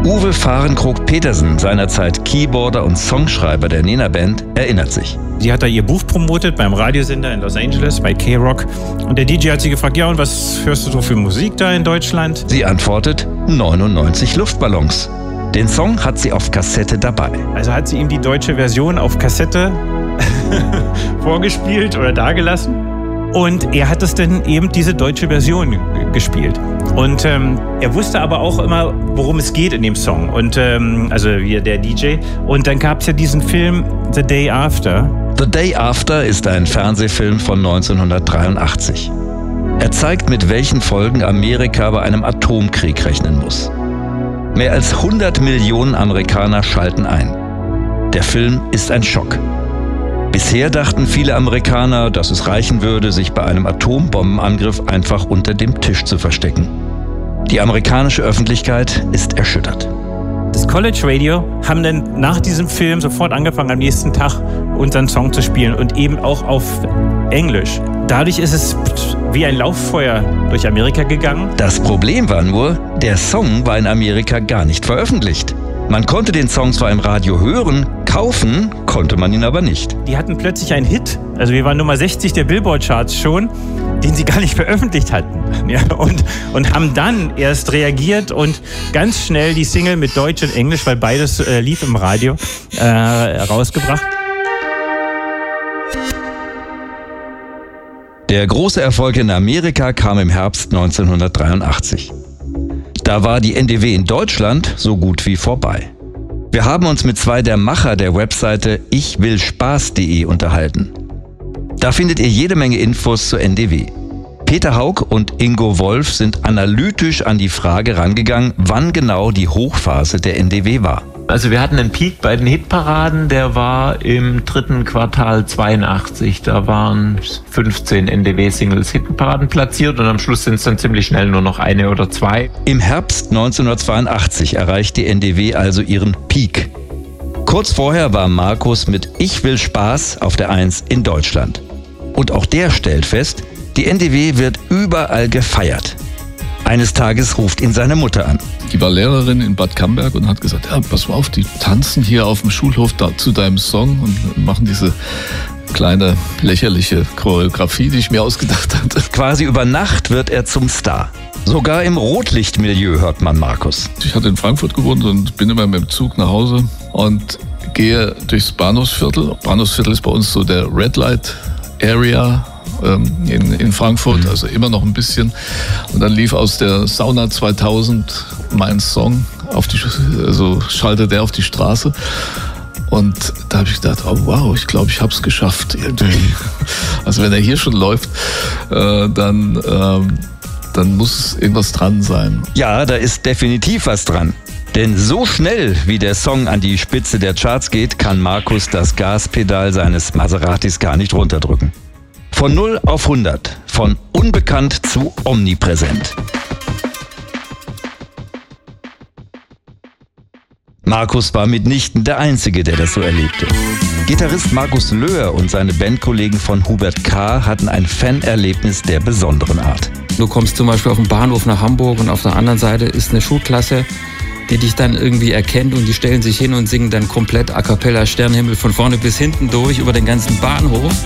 Uwe Fahrenkrog-Petersen, seinerzeit Keyboarder und Songschreiber der Nena-Band, erinnert sich. Sie hat da ihr Buch promotet beim Radiosender in Los Angeles, bei K-Rock. Und der DJ hat sie gefragt, ja, und was hörst du so für Musik da in Deutschland? Sie antwortet, 99 Luftballons. Den Song hat sie auf Kassette dabei. Also hat sie ihm die deutsche Version auf Kassette vorgespielt oder dagelassen. Und er hat es dann eben diese deutsche Version gespielt. Und er wusste aber auch immer, worum es geht in dem Song. Und also wie der DJ. Und dann gab es ja diesen Film The Day After. The Day After ist ein Fernsehfilm von 1983. Er zeigt, mit welchen Folgen Amerika bei einem Atomkrieg rechnen muss. Mehr als 100 Millionen Amerikaner schalten ein. Der Film ist ein Schock. Bisher dachten viele Amerikaner, dass es reichen würde, sich bei einem Atombombenangriff einfach unter dem Tisch zu verstecken. Die amerikanische Öffentlichkeit ist erschüttert. Das College Radio haben dann nach diesem Film sofort angefangen, am nächsten Tag unseren Song zu spielen und eben auch auf Englisch. Dadurch ist es wie ein Lauffeuer durch Amerika gegangen. Das Problem war nur, der Song war in Amerika gar nicht veröffentlicht. Man konnte den Song zwar im Radio hören, kaufen konnte man ihn aber nicht. Die hatten plötzlich einen Hit, also wir waren Nummer 60 der Billboard-Charts schon, den sie gar nicht veröffentlicht hatten. Ja, und haben dann erst reagiert und ganz schnell die Single mit Deutsch und Englisch, weil beides lief im Radio, rausgebracht. Der große Erfolg in Amerika kam im Herbst 1983. Da war die NDW in Deutschland so gut wie vorbei. Wir haben uns mit zwei der Macher der Webseite ichwillspaß.de unterhalten. Da findet ihr jede Menge Infos zur NDW. Peter Haug und Ingo Wolf sind analytisch an die Frage rangegangen, wann genau die Hochphase der NDW war. Also wir hatten einen Peak bei den Hitparaden, der war im 3. Quartal 82. Da waren 15 NDW-Singles-Hitparaden platziert und am Schluss sind es dann ziemlich schnell nur noch 1 oder 2. Im Herbst 1982 erreicht die NDW also ihren Peak. Kurz vorher war Markus mit Ich will Spaß auf der 1 in Deutschland. Und auch der stellt fest, die NDW wird überall gefeiert. Eines Tages ruft ihn seine Mutter an. Die war Lehrerin in Bad Camberg und hat gesagt, ja, pass mal auf, die tanzen hier auf dem Schulhof zu deinem Song und machen diese kleine lächerliche Choreografie, die ich mir ausgedacht hatte. Quasi über Nacht wird er zum Star. Sogar im Rotlichtmilieu hört man Markus. Ich hatte in Frankfurt gewohnt und bin immer mit dem Zug nach Hause und gehe durchs Bahnhofsviertel. Bahnhofsviertel ist bei uns so der Red Light Area in Frankfurt, also immer noch ein bisschen. Und dann lief aus der Sauna 2000 mein Song, also schaltete der auf die Straße. Und da habe ich gedacht, oh wow, ich glaube, ich habe es geschafft irgendwie. Also wenn er hier schon läuft, dann muss irgendwas dran sein. Ja, da ist definitiv was dran. Denn so schnell, wie der Song an die Spitze der Charts geht, kann Markus das Gaspedal seines Maseratis gar nicht runterdrücken. Von 0 auf 100, von unbekannt zu omnipräsent. Markus war mitnichten der Einzige, der das so erlebte. Gitarrist Markus Löhr und seine Bandkollegen von Hubert K. hatten ein Fanerlebnis der besonderen Art. Du kommst zum Beispiel auf den Bahnhof nach Hamburg und auf der anderen Seite ist eine Schulklasse, die dich dann irgendwie erkennt und die stellen sich hin und singen dann komplett a cappella Sternenhimmel von vorne bis hinten durch über den ganzen Bahnhof.